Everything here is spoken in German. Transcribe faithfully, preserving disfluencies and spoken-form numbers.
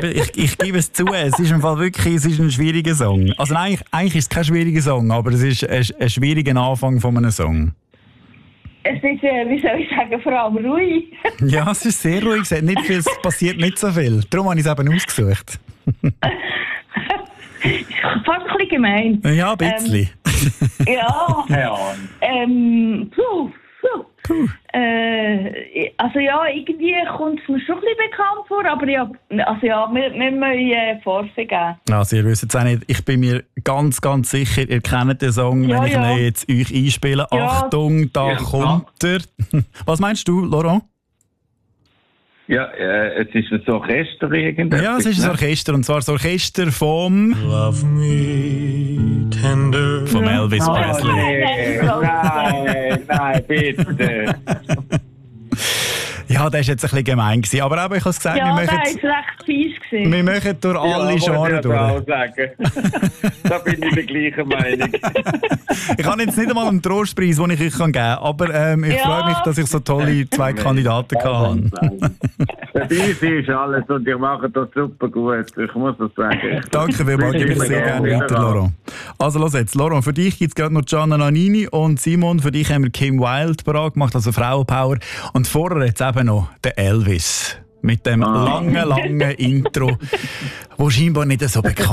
gebe, ich, ich gebe es zu, es ist im Fall wirklich es ist ein schwieriger Song. Also eigentlich, eigentlich ist es kein schwieriger Song, aber es ist ein, ein schwieriger Anfang von einem Song. Es ist, äh, wie soll ich sagen, vor allem ruhig. Ja, es ist sehr ruhig, es, nicht viel, es passiert nicht so viel. Darum habe ich es eben ausgesucht. Fast ein bisschen gemein. Ja, ein bisschen. Ähm, ja, Ja. ähm, puh, puh. Puh. Äh, also ja, irgendwie kommt es mir schon ein bisschen bekannt vor, aber ja, also ja, wir, wir müssen äh, Vorsicht geben. Also ihr wisst es auch nicht, ich bin mir ganz, ganz sicher, ihr kennt den Song, Ja, wenn ich ja. ihn jetzt euch einspiele. Ja. Achtung, da Ja, kommt er. Was meinst du, Laurent? Ja, äh, es ist ein Orchester irgendetwas. Ja, es ist ein ne? Orchester, und zwar das Orchester vom, Love me tender. vom Elvis Oh, Presley. nee, nein, nein, bitte. Ja, das war jetzt ein bisschen gemein gewesen. Aber eben, ich habe es gesagt, Ja, wir, der war machen, jetzt recht fies gewesen. wir machen durch alle ja, Genres wollte ich durch. auch sagen. Da bin ich der gleichen Meinung. Ich habe jetzt nicht einmal einen Trostpreis, den ich euch geben kann, aber ähm, ich Ja. freue mich, dass ich so tolle zwei Kandidaten hatte. Dabei ist alles und ihr macht das super gut. Ich muss das sagen. Danke vielmals, gebe ich sehr gerne Ja. weiter, Laurent. Also los jetzt, Laurent, für dich gibt es gerade noch Gianna Nannini und Simon, für dich haben wir Kim Wilde bereit gemacht, also Frauenpower. Und vorher jetzt eben noch der Elvis mit dem Ah. langen, langen Intro, wo scheinbar nicht so bekannt